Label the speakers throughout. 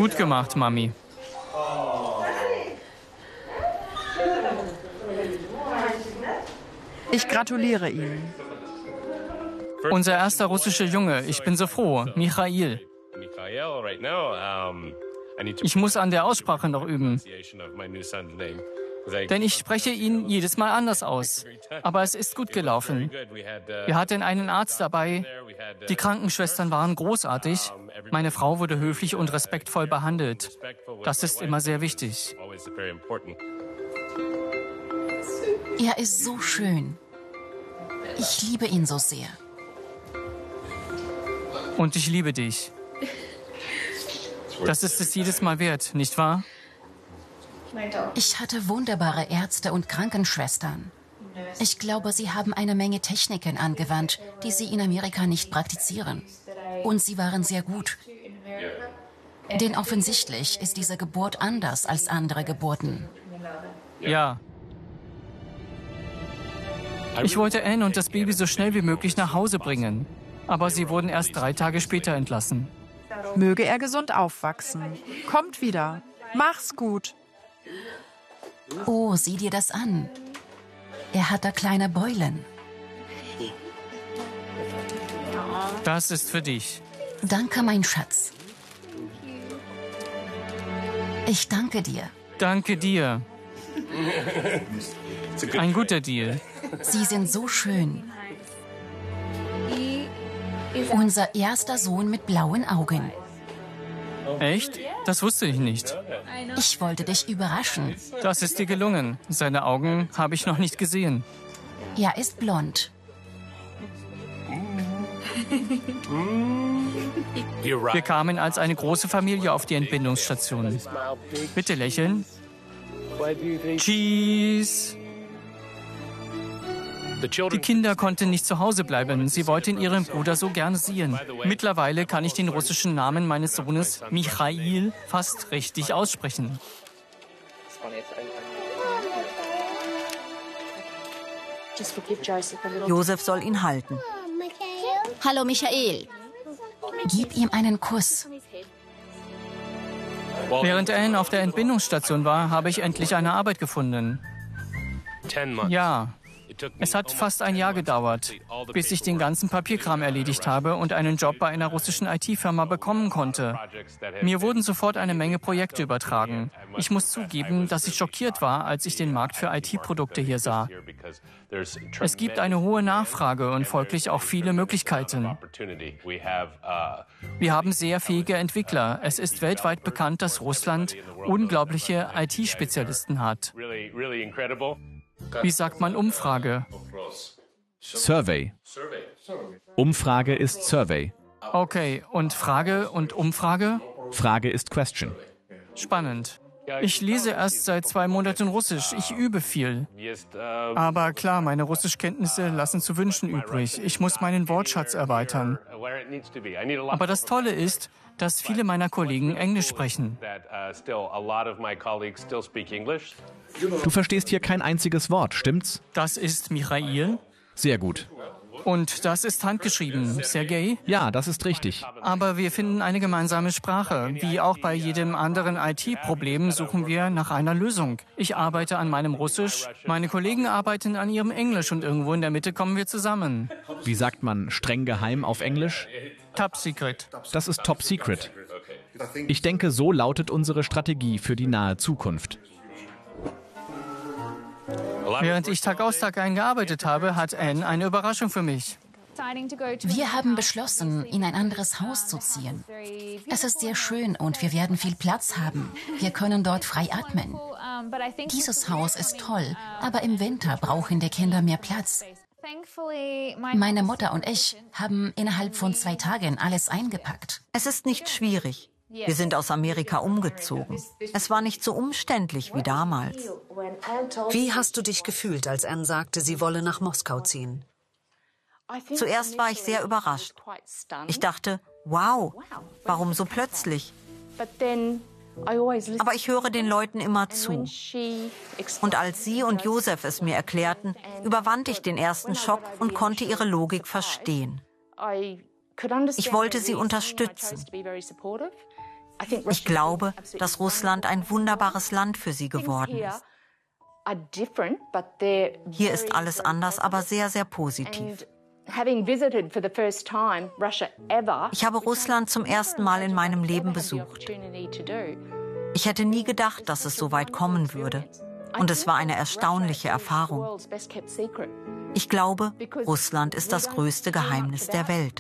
Speaker 1: Gut gemacht, Mami.
Speaker 2: Ich gratuliere Ihnen.
Speaker 1: Unser erster russischer Junge. Ich bin so froh. Michail. Ich muss an der Aussprache noch üben. Denn ich spreche ihn jedes Mal anders aus. Aber es ist gut gelaufen. Wir hatten einen Arzt dabei. Die Krankenschwestern waren großartig. Meine Frau wurde höflich und respektvoll behandelt. Das ist immer sehr wichtig.
Speaker 3: Er ist so schön. Ich liebe ihn so sehr.
Speaker 1: Und ich liebe dich. Das ist es jedes Mal wert, nicht wahr?
Speaker 3: Ich hatte wunderbare Ärzte und Krankenschwestern. Ich glaube, sie haben eine Menge Techniken angewandt, die sie in Amerika nicht praktizieren. Und sie waren sehr gut. Denn offensichtlich ist diese Geburt anders als andere Geburten.
Speaker 1: Ja. Ich wollte Anne und das Baby so schnell wie möglich nach Hause bringen. Aber sie wurden erst 3 Tage später entlassen.
Speaker 2: Möge er gesund aufwachsen. Kommt wieder. Mach's gut.
Speaker 3: Oh, sieh dir das an. Er hat da kleine Beulen.
Speaker 1: Das ist für dich.
Speaker 3: Danke, mein Schatz. Ich danke dir.
Speaker 1: Danke dir. Ein guter Deal.
Speaker 3: Sie sind so schön. Unser erster Sohn mit blauen Augen.
Speaker 1: Echt? Das wusste ich nicht.
Speaker 3: Ich wollte dich überraschen.
Speaker 1: Das ist dir gelungen. Seine Augen habe ich noch nicht gesehen.
Speaker 3: Er ist blond.
Speaker 1: Wir kamen als eine große Familie auf die Entbindungsstation. Bitte lächeln. Cheese. Die Kinder konnten nicht zu Hause bleiben. Sie wollten ihren Bruder so gerne sehen. Mittlerweile kann ich den russischen Namen meines Sohnes, Michail, fast richtig aussprechen.
Speaker 4: Josef soll ihn halten.
Speaker 3: Hallo, Michael. Gib ihm einen Kuss.
Speaker 1: Während Anne auf der Entbindungsstation war, habe ich endlich eine Arbeit gefunden. Ja. Es hat fast ein Jahr gedauert, bis ich den ganzen Papierkram erledigt habe und einen Job bei einer russischen IT-Firma bekommen konnte. Mir wurden sofort eine Menge Projekte übertragen. Ich muss zugeben, dass ich schockiert war, als ich den Markt für IT-Produkte hier sah. Es gibt eine hohe Nachfrage und folglich auch viele Möglichkeiten. Wir haben sehr fähige Entwickler. Es ist weltweit bekannt, dass Russland unglaubliche IT-Spezialisten hat. Wie sagt man Umfrage?
Speaker 5: Survey. Umfrage ist Survey.
Speaker 1: Okay, und Frage und Umfrage?
Speaker 5: Frage ist Question.
Speaker 1: Spannend. Ich lese erst seit 2 Monaten Russisch. Ich übe viel. Aber klar, meine Russischkenntnisse lassen zu wünschen übrig. Ich muss meinen Wortschatz erweitern. Aber das Tolle ist, dass viele meiner Kollegen Englisch sprechen.
Speaker 5: Du verstehst hier kein einziges Wort, stimmt's?
Speaker 1: Das ist Michail.
Speaker 5: Sehr gut.
Speaker 1: Und das ist handgeschrieben. Sergej?
Speaker 5: Ja, das ist richtig.
Speaker 1: Aber wir finden eine gemeinsame Sprache. Wie auch bei jedem anderen IT-Problem suchen wir nach einer Lösung. Ich arbeite an meinem Russisch, meine Kollegen arbeiten an ihrem Englisch und irgendwo in der Mitte kommen wir zusammen.
Speaker 5: Wie sagt man streng geheim auf Englisch?
Speaker 1: Top Secret.
Speaker 5: Das ist Top Secret. Ich denke, so lautet unsere Strategie für die nahe Zukunft.
Speaker 1: Während ich Tag aus Tag ein gearbeitet habe, hat Anne eine Überraschung für mich.
Speaker 3: Wir haben beschlossen, in ein anderes Haus zu ziehen. Es ist sehr schön und wir werden viel Platz haben. Wir können dort frei atmen. Dieses Haus ist toll, aber im Winter brauchen die Kinder mehr Platz. Meine Mutter und ich haben innerhalb von 2 Tagen alles eingepackt.
Speaker 4: Es ist nicht schwierig. Wir sind aus Amerika umgezogen. Es war nicht so umständlich wie damals.
Speaker 6: Wie hast du dich gefühlt, als Anne sagte, sie wolle nach Moskau ziehen?
Speaker 4: Zuerst war ich sehr überrascht. Ich dachte, wow, warum so plötzlich? Aber ich höre den Leuten immer zu. Und als sie und Josef es mir erklärten, überwand ich den ersten Schock und konnte ihre Logik verstehen. Ich wollte sie unterstützen. Ich glaube, dass Russland ein wunderbares Land für sie geworden ist. Hier ist alles anders, aber sehr, sehr positiv. Ich habe Russland zum ersten Mal in meinem Leben besucht. Ich hätte nie gedacht, dass es so weit kommen würde. Und es war eine erstaunliche Erfahrung. Ich glaube, Russland ist das größte Geheimnis der Welt.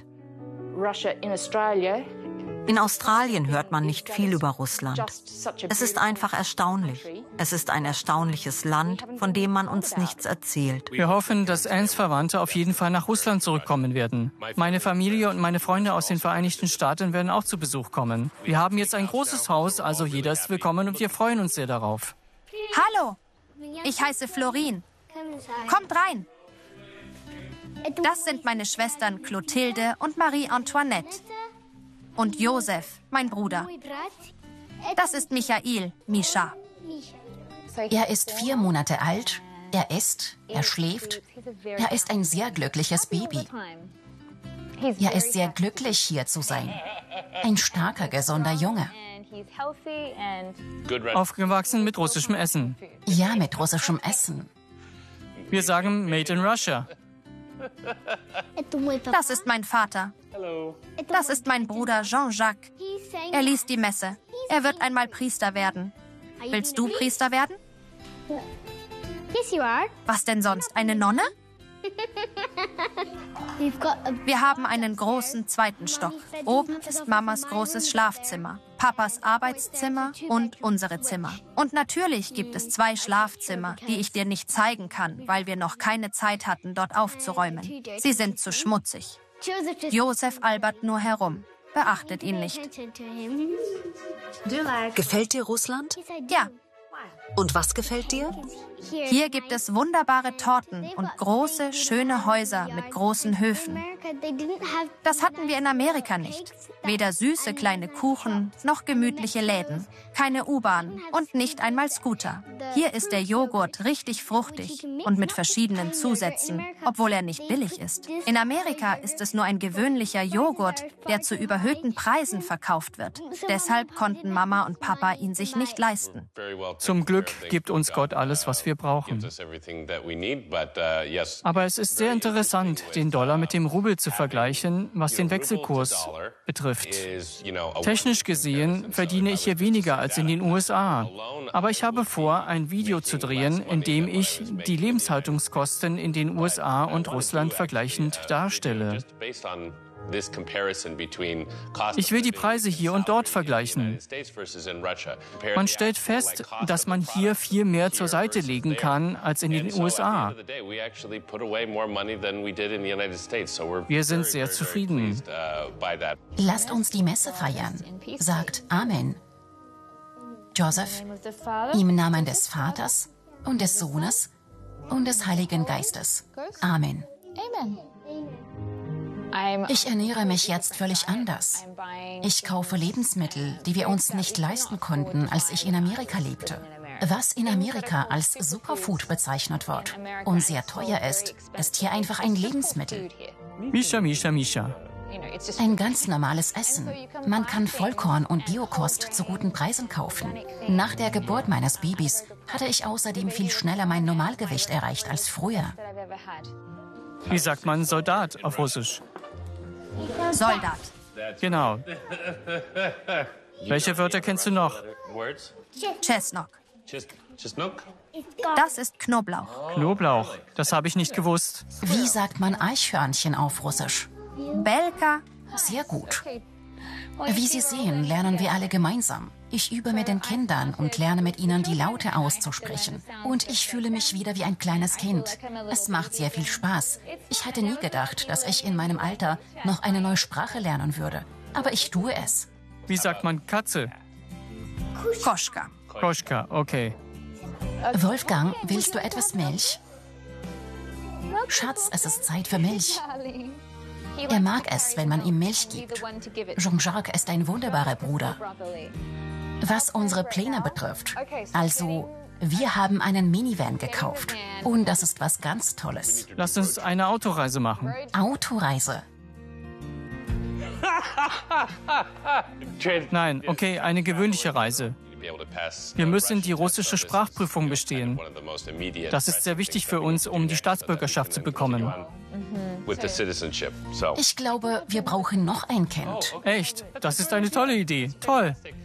Speaker 4: In Australien hört man nicht viel über Russland. Es ist einfach erstaunlich. Es ist ein erstaunliches Land, von dem man uns nichts erzählt.
Speaker 1: Wir hoffen, dass Annes Verwandte auf jeden Fall nach Russland zurückkommen werden. Meine Familie und meine Freunde aus den Vereinigten Staaten werden auch zu Besuch kommen. Wir haben jetzt ein großes Haus, also jeder ist willkommen und wir freuen uns sehr darauf.
Speaker 7: Hallo, ich heiße Florin. Kommt rein. Das sind meine Schwestern Clotilde und Marie-Antoinette. Und Josef, mein Bruder. Das ist Michael, Mischa.
Speaker 3: Er ist 4 Monate alt, er isst, er schläft. Er ist ein sehr glückliches Baby. Er ist sehr glücklich, hier zu sein. Ein starker, gesunder Junge.
Speaker 1: Aufgewachsen mit russischem Essen.
Speaker 3: Ja, mit russischem Essen.
Speaker 1: Wir sagen Made in Russia.
Speaker 7: Das ist mein Vater. Das ist mein Bruder Jean-Jacques. Er liest die Messe. Er wird einmal Priester werden. Willst du Priester werden? Was denn sonst? Eine Nonne? Wir haben einen großen 2. Stock. Oben ist Mamas großes Schlafzimmer, Papas Arbeitszimmer und unsere Zimmer. Und natürlich gibt es 2 Schlafzimmer, die ich dir nicht zeigen kann, weil wir noch keine Zeit hatten, dort aufzuräumen. Sie sind zu schmutzig. Josef albert nur herum. Beachtet ihn nicht.
Speaker 6: Gefällt dir Russland?
Speaker 7: Ja.
Speaker 6: Und was gefällt dir?
Speaker 7: Hier gibt es wunderbare Torten und große, schöne Häuser mit großen Höfen. Das hatten wir in Amerika nicht. Weder süße kleine Kuchen noch gemütliche Läden. Keine U-Bahn und nicht einmal Scooter. Hier ist der Joghurt richtig fruchtig und mit verschiedenen Zusätzen, obwohl er nicht billig ist. In Amerika ist es nur ein gewöhnlicher Joghurt, der zu überhöhten Preisen verkauft wird. Deshalb konnten Mama und Papa ihn sich nicht leisten.
Speaker 1: Zum Glück gibt uns Gott alles, was wir brauchen. Aber es ist sehr interessant, den Dollar mit dem Rubel zu vergleichen, was den Wechselkurs betrifft. Technisch gesehen verdiene ich hier weniger als in den USA. Aber ich habe vor, ein Video zu drehen, in dem ich die Lebenshaltungskosten in den USA und Russland vergleichend darstelle. Ich will die Preise hier und dort vergleichen. Man stellt fest, dass man hier viel mehr zur Seite legen kann als in den USA. Wir sind sehr zufrieden.
Speaker 3: Lasst uns die Messe feiern. Sagt Amen. Joseph, im Namen des Vaters und des Sohnes und des Heiligen Geistes. Amen. Ich ernähre mich jetzt völlig anders. Ich kaufe Lebensmittel, die wir uns nicht leisten konnten, als ich in Amerika lebte. Was in Amerika als Superfood bezeichnet wird und sehr teuer ist, ist hier einfach ein Lebensmittel.
Speaker 1: Mischa, Mischa, Mischa.
Speaker 3: Ein ganz normales Essen. Man kann Vollkorn und Biokost zu guten Preisen kaufen. Nach der Geburt meines Babys hatte ich außerdem viel schneller mein Normalgewicht erreicht als früher.
Speaker 1: Wie sagt man Soldat auf Russisch?
Speaker 7: Soldat.
Speaker 1: Genau. Welche Wörter kennst du noch?
Speaker 7: Chesnok. Das ist Knoblauch.
Speaker 1: Knoblauch. Das habe ich nicht gewusst.
Speaker 3: Wie sagt man Eichhörnchen auf Russisch?
Speaker 7: Belka.
Speaker 3: Sehr gut. Wie Sie sehen, lernen wir alle gemeinsam. Ich übe mit den Kindern und lerne mit ihnen, die Laute auszusprechen. Und ich fühle mich wieder wie ein kleines Kind. Es macht sehr viel Spaß. Ich hätte nie gedacht, dass ich in meinem Alter noch eine neue Sprache lernen würde. Aber ich tue es.
Speaker 1: Wie sagt man Katze?
Speaker 7: Koschka.
Speaker 1: Koschka, okay.
Speaker 3: Wolfgang, willst du etwas Milch? Schatz, es ist Zeit für Milch. Er mag es, wenn man ihm Milch gibt. Jean-Jacques ist ein wunderbarer Bruder. Was unsere Pläne betrifft, also wir haben einen Minivan gekauft. Und das ist was ganz Tolles.
Speaker 1: Lasst uns eine Autoreise machen.
Speaker 3: Autoreise?
Speaker 1: Nein, okay, eine gewöhnliche Reise. Wir müssen die russische Sprachprüfung bestehen. Das ist sehr wichtig für uns, um die Staatsbürgerschaft zu bekommen.
Speaker 3: Ich glaube, wir brauchen noch ein Kind.
Speaker 1: Echt? Das ist eine tolle Idee. Toll.